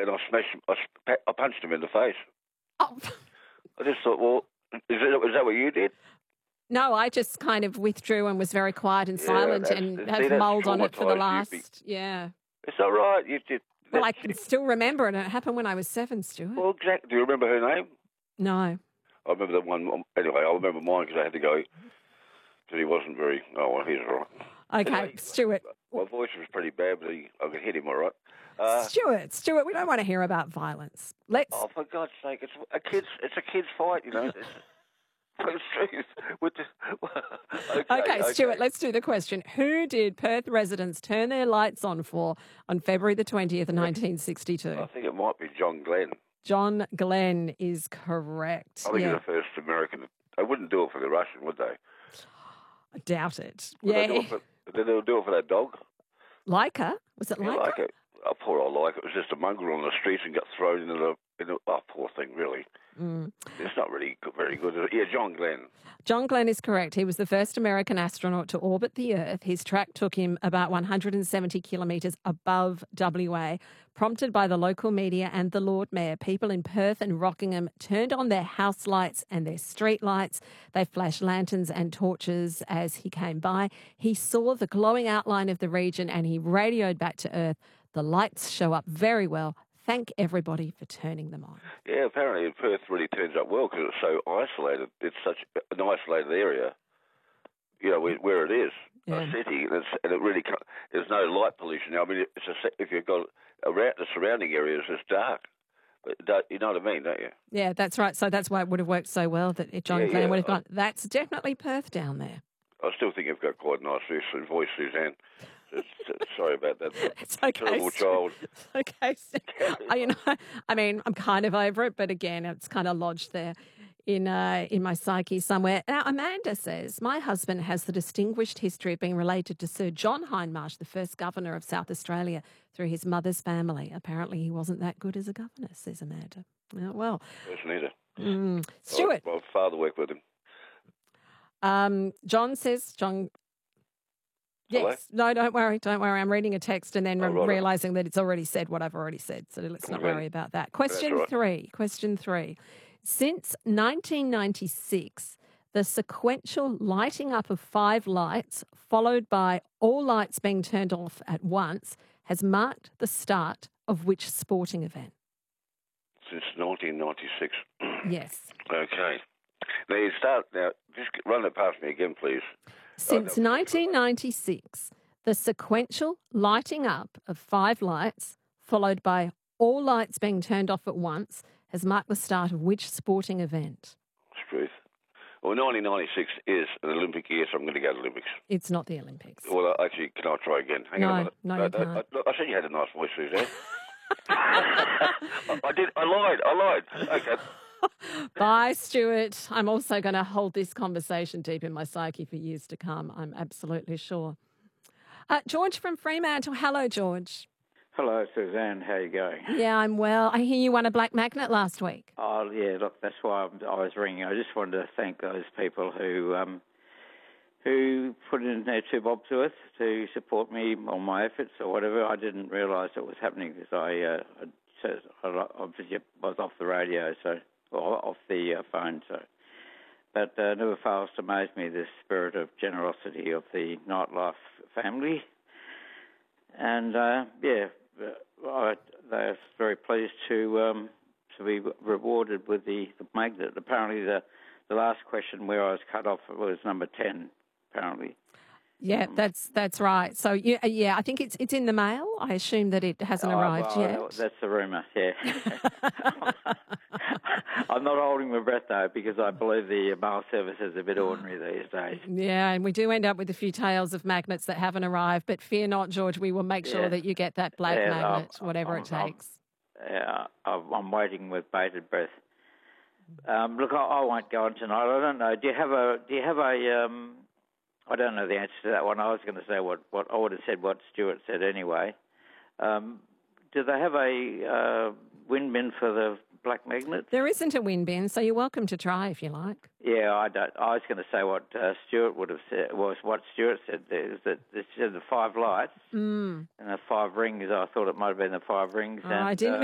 and I smashed him. I punched him in the face. Oh. I just thought, well, is that what you did? No, I just kind of withdrew and was very quiet and silent and have mulled on it for the last, yeah. It's all right. You did. Well, I can still remember it. It happened when I was 7, Stuart. Well, exactly. Do you remember her name? No. I remember that one. Anyway, I remember mine because I had to go because he wasn't very... Oh, well, he's all right. Okay, anyway, Stuart. My voice was pretty bad, but I could hit him all right. Stuart, we don't want to hear about violence. Oh, for God's sake, it's a kid's fight, you know. Okay, Stuart, let's do the question. Who did Perth residents turn their lights on for on February the 20th, 1962? I think it might be John Glenn. John Glenn is correct. I think he's the first American. They wouldn't do it for the Russian, would they? I doubt it. Did they do it for that dog? Leica? Was it Leica? Leica. Oh, poor old Leica. It was just a mongrel on the streets and got thrown into the... Oh, poor thing, really. It's not really very good. Yeah, John Glenn. John Glenn is correct. He was the first American astronaut to orbit the Earth. His track took him about 170 kilometres above WA. Prompted by the local media and the Lord Mayor, people in Perth and Rockingham turned on their house lights and their street lights. They flashed lanterns and torches as he came by. He saw the glowing outline of the region and he radioed back to Earth. The lights show up very well. Thank everybody for turning them on. Yeah, apparently Perth really turns up well because it's so isolated. It's such an isolated area, you know, where it is, a city, and it really there's no light pollution. I mean, if you've got around the surrounding areas, it's dark. But you know what I mean, don't you? Yeah, that's right. So that's why it would have worked so well that John Glenn would have gone, that's definitely Perth down there. I still think you've got quite a nice voice, Suzanne. Sorry about that. It's okay. Terrible child. Okay. You know, I mean, I'm kind of over it, but again, it's kind of lodged there in my psyche somewhere. Now, Amanda says, my husband has the distinguished history of being related to Sir John Hindmarsh, the first governor of South Australia, through his mother's family. Apparently, he wasn't that good as a governor, says Amanda. Well. Wasn't either. Stuart. My father worked with him. John says, yes. Hello? No, don't worry. I'm reading a text and then realising that it's already said what I've already said. So let's not worry about that. Question three. Since 1996, the sequential lighting up of 5 lights, followed by all lights being turned off at once, has marked the start of which sporting event? Since 1996. Yes. Okay. Now, just run it past me again, please. Since 1996, the sequential lighting up of 5 lights, followed by all lights being turned off at once, has marked the start of which sporting event? Truth. Well, 1996 is an Olympic year, so I'm going to go to the Olympics. It's not the Olympics. Well, actually, can I try again? Hang on a minute. No, you can't. I said you had a nice voice, Suzanne. I did. I lied. Okay. Bye, Stuart. I'm also going to hold this conversation deep in my psyche for years to come, I'm absolutely sure. George from Fremantle. Hello, George. Hello, Suzanne. How are you going? Yeah, I'm well. I hear you won a black magnet last week. Oh, yeah, look, that's why I was ringing. I just wanted to thank those people who put in their 2 bob to it to support me on my efforts or whatever. I didn't realise it was happening because I was off the radio, off the phone. But never fails to amaze me the spirit of generosity of the Nightlife family. And, they're very pleased to be rewarded with the magnet. Apparently the last question where I was cut off was number 10, apparently. Yeah, that's right. So, yeah, I think it's in the mail. I assume that it hasn't arrived yet. That's the rumour, yeah. I'm not holding my breath, though, because I believe the mail service is a bit ordinary these days. Yeah, and we do end up with a few tales of magnets that haven't arrived. But fear not, George, we will make sure that you get that black magnet, whatever it takes. I'm waiting with bated breath. Look, I won't go on tonight. I don't know. Do you have a I don't know the answer to that one. I was going to say what I would have said what Stuart said anyway. Do they have a wind bin for the black magnet? There isn't a wind bin, so you're welcome to try if you like. Yeah, I don't. I was going to say what Stuart would have said. Was what Stuart said there is that it said the 5 lights and the 5 rings. I thought it might have been the 5 rings. I didn't